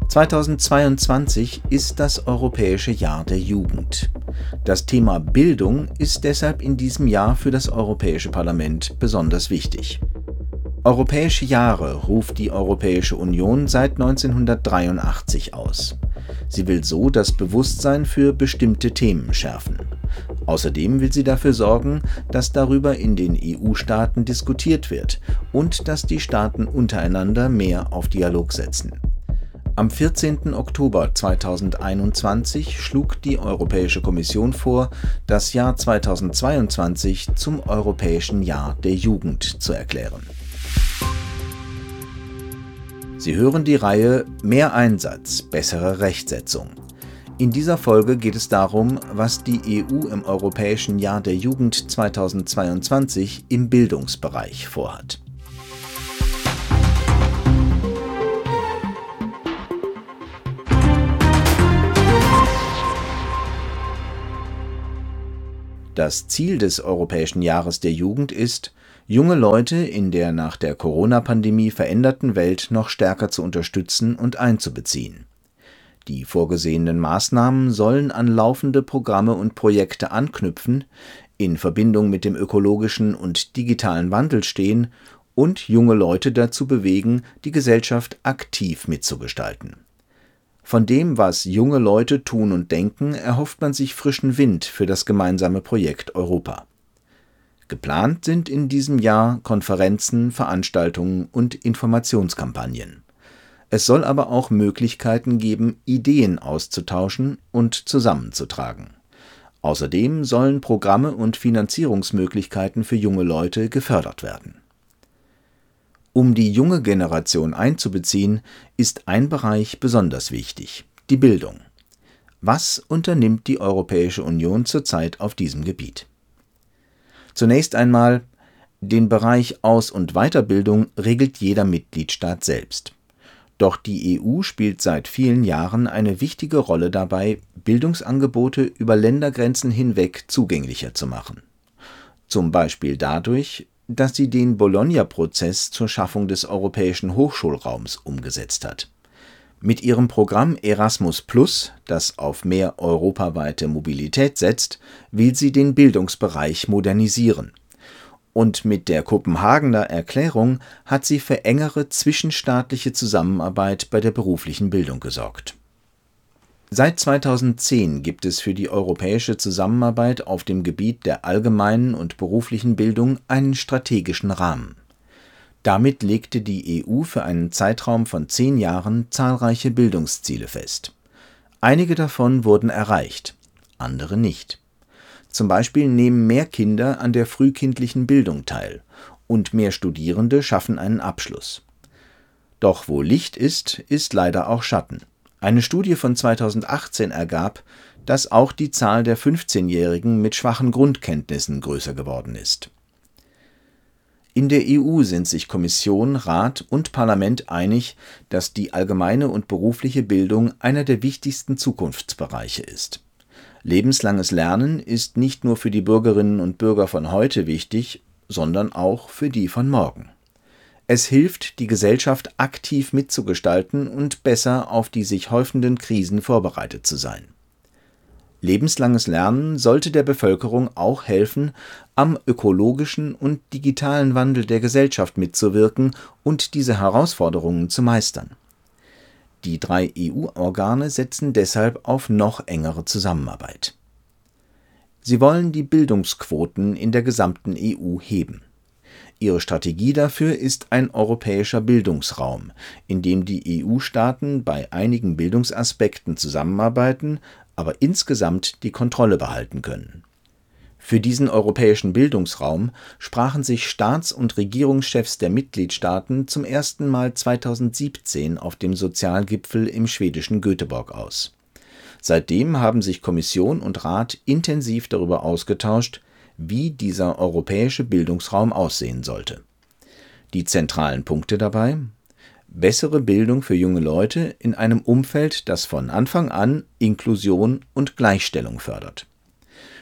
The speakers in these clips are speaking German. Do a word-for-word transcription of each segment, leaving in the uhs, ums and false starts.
zweitausendzweiundzwanzig ist das Europäische Jahr der Jugend. Das Thema Bildung ist deshalb in diesem Jahr für das Europäische Parlament besonders wichtig. Europäische Jahre ruft die Europäische Union seit neunzehnhundertdreiundachtzig aus. Sie will so das Bewusstsein für bestimmte Themen schärfen. Außerdem will sie dafür sorgen, dass darüber in den E U-Staaten diskutiert wird und dass die Staaten untereinander mehr auf Dialog setzen. Am vierzehnten Oktober zweitausendeinundzwanzig schlug die Europäische Kommission vor, das Jahr zweitausendzweiundzwanzig zum Europäischen Jahr der Jugend zu erklären. Sie hören die Reihe Mehr Einsatz, bessere Rechtsetzung. In dieser Folge geht es darum, was die E U im Europäischen Jahr der Jugend zweitausendzweiundzwanzig im Bildungsbereich vorhat. Das Ziel des Europäischen Jahres der Jugend ist, junge Leute in der nach der Corona-Pandemie veränderten Welt noch stärker zu unterstützen und einzubeziehen. Die vorgesehenen Maßnahmen sollen an laufende Programme und Projekte anknüpfen, in Verbindung mit dem ökologischen und digitalen Wandel stehen und junge Leute dazu bewegen, die Gesellschaft aktiv mitzugestalten. Von dem, was junge Leute tun und denken, erhofft man sich frischen Wind für das gemeinsame Projekt Europa. Geplant sind in diesem Jahr Konferenzen, Veranstaltungen und Informationskampagnen. Es soll aber auch Möglichkeiten geben, Ideen auszutauschen und zusammenzutragen. Außerdem sollen Programme und Finanzierungsmöglichkeiten für junge Leute gefördert werden. Um die junge Generation einzubeziehen, ist ein Bereich besonders wichtig: die Bildung. Was unternimmt die Europäische Union zurzeit auf diesem Gebiet? Zunächst einmal, den Bereich Aus- und Weiterbildung regelt jeder Mitgliedstaat selbst. Doch die E U spielt seit vielen Jahren eine wichtige Rolle dabei, Bildungsangebote über Ländergrenzen hinweg zugänglicher zu machen. Zum Beispiel dadurch, dass sie den Bologna-Prozess zur Schaffung des europäischen Hochschulraums umgesetzt hat. Mit ihrem Programm Erasmus plus, das auf mehr europaweite Mobilität setzt, will sie den Bildungsbereich modernisieren. Und mit der Kopenhagener Erklärung hat sie für engere zwischenstaatliche Zusammenarbeit bei der beruflichen Bildung gesorgt. Seit zweitausendzehn gibt es für die europäische Zusammenarbeit auf dem Gebiet der allgemeinen und beruflichen Bildung einen strategischen Rahmen. Damit legte die E U für einen Zeitraum von zehn Jahren zahlreiche Bildungsziele fest. Einige davon wurden erreicht, andere nicht. Zum Beispiel nehmen mehr Kinder an der frühkindlichen Bildung teil und mehr Studierende schaffen einen Abschluss. Doch wo Licht ist, ist leider auch Schatten. Eine Studie von zweitausendachtzehn ergab, dass auch die Zahl der fünfzehnjährigen mit schwachen Grundkenntnissen größer geworden ist. In der E U sind sich Kommission, Rat und Parlament einig, dass die allgemeine und berufliche Bildung einer der wichtigsten Zukunftsbereiche ist. Lebenslanges Lernen ist nicht nur für die Bürgerinnen und Bürger von heute wichtig, sondern auch für die von morgen. Es hilft, die Gesellschaft aktiv mitzugestalten und besser auf die sich häufenden Krisen vorbereitet zu sein. Lebenslanges Lernen sollte der Bevölkerung auch helfen, am ökologischen und digitalen Wandel der Gesellschaft mitzuwirken und diese Herausforderungen zu meistern. Die drei E U-Organe setzen deshalb auf noch engere Zusammenarbeit. Sie wollen die Bildungsquoten in der gesamten E U heben. Ihre Strategie dafür ist ein europäischer Bildungsraum, in dem die E U-Staaten bei einigen Bildungsaspekten zusammenarbeiten, aber insgesamt die Kontrolle behalten können. Für diesen europäischen Bildungsraum sprachen sich Staats- und Regierungschefs der Mitgliedstaaten zum ersten Mal zweitausendsiebzehn auf dem Sozialgipfel im schwedischen Göteborg aus. Seitdem haben sich Kommission und Rat intensiv darüber ausgetauscht, wie dieser europäische Bildungsraum aussehen sollte. Die zentralen Punkte dabei: bessere Bildung für junge Leute in einem Umfeld, das von Anfang an Inklusion und Gleichstellung fördert.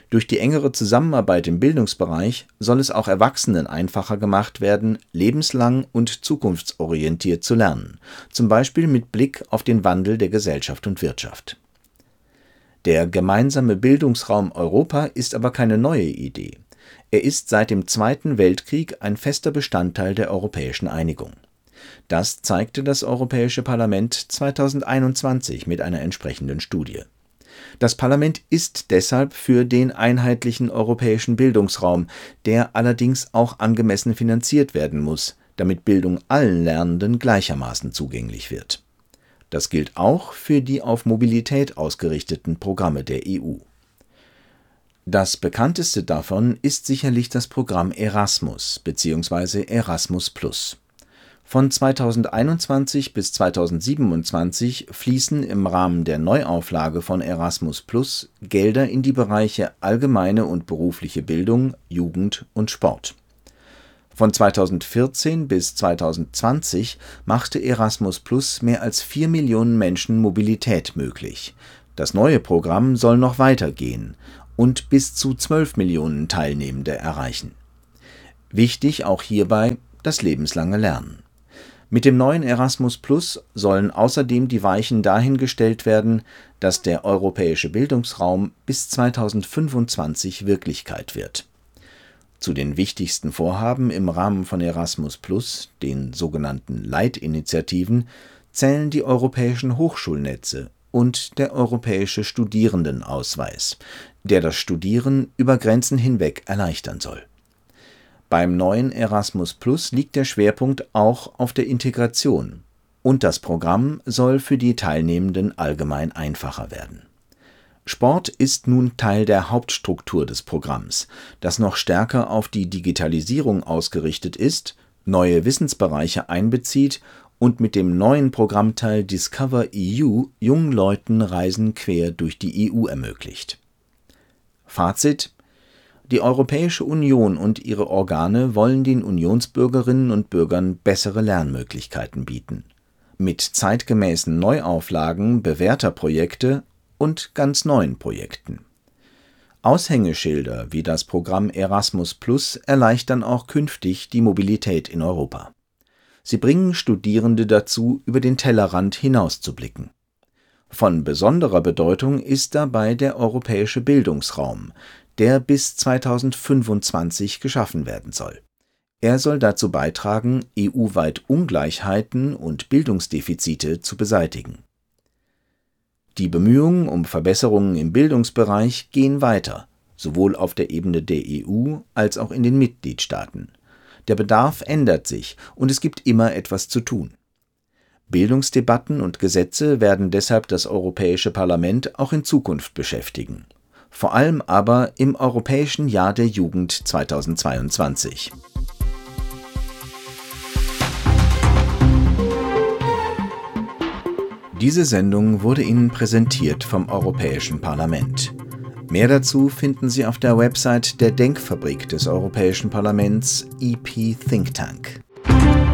Durch die engere Zusammenarbeit im Bildungsbereich soll es auch Erwachsenen einfacher gemacht werden, lebenslang und zukunftsorientiert zu lernen, zum Beispiel mit Blick auf den Wandel der Gesellschaft und Wirtschaft. Der gemeinsame Bildungsraum Europa ist aber keine neue Idee. Er ist seit dem Zweiten Weltkrieg ein fester Bestandteil der europäischen Einigung. Das zeigte das Europäische Parlament zweitausendeinundzwanzig mit einer entsprechenden Studie. Das Parlament ist deshalb für den einheitlichen europäischen Bildungsraum, der allerdings auch angemessen finanziert werden muss, damit Bildung allen Lernenden gleichermaßen zugänglich wird. Das gilt auch für die auf Mobilität ausgerichteten Programme der E U. Das bekannteste davon ist sicherlich das Programm Erasmus bzw. Erasmus plus. Von zweitausendeinundzwanzig bis zweitausendsiebenundzwanzig fließen im Rahmen der Neuauflage von Erasmus plus Gelder in die Bereiche allgemeine und berufliche Bildung, Jugend und Sport. Von zweitausendvierzehn bis zweitausendzwanzig machte Erasmus plus mehr als vier Millionen Menschen Mobilität möglich. Das neue Programm soll noch weitergehen und bis zu zwölf Millionen Teilnehmende erreichen. Wichtig auch hierbei das lebenslange Lernen. Mit dem neuen Erasmus plus sollen außerdem die Weichen dahin gestellt werden, dass der europäische Bildungsraum bis zweitausendfünfundzwanzig Wirklichkeit wird. Zu den wichtigsten Vorhaben im Rahmen von Erasmus plus, den sogenannten Leitinitiativen, zählen die europäischen Hochschulnetze und der europäische Studierendenausweis, der das Studieren über Grenzen hinweg erleichtern soll. Beim neuen Erasmus plus liegt der Schwerpunkt auch auf der Integration und das Programm soll für die Teilnehmenden allgemein einfacher werden. Sport ist nun Teil der Hauptstruktur des Programms, das noch stärker auf die Digitalisierung ausgerichtet ist, neue Wissensbereiche einbezieht und mit dem neuen Programmteil Discover E U jungen Leuten Reisen quer durch die E U ermöglicht. Fazit: Die Europäische Union und ihre Organe wollen den Unionsbürgerinnen und Bürgern bessere Lernmöglichkeiten bieten. Mit zeitgemäßen Neuauflagen bewährter Projekte und ganz neuen Projekten. Aushängeschilder wie das Programm Erasmus plus erleichtern auch künftig die Mobilität in Europa. Sie bringen Studierende dazu, über den Tellerrand hinauszublicken. Von besonderer Bedeutung ist dabei der europäische Bildungsraum, der bis zweitausendfünfundzwanzig geschaffen werden soll. Er soll dazu beitragen, E U-weit Ungleichheiten und Bildungsdefizite zu beseitigen. Die Bemühungen um Verbesserungen im Bildungsbereich gehen weiter, sowohl auf der Ebene der E U als auch in den Mitgliedstaaten. Der Bedarf ändert sich und es gibt immer etwas zu tun. Bildungsdebatten und Gesetze werden deshalb das Europäische Parlament auch in Zukunft beschäftigen. Vor allem aber im Europäischen Jahr der Jugend zweitausendzweiundzwanzig. Diese Sendung wurde Ihnen präsentiert vom Europäischen Parlament. Mehr dazu finden Sie auf der Website der Denkfabrik des Europäischen Parlaments E P Think Tank.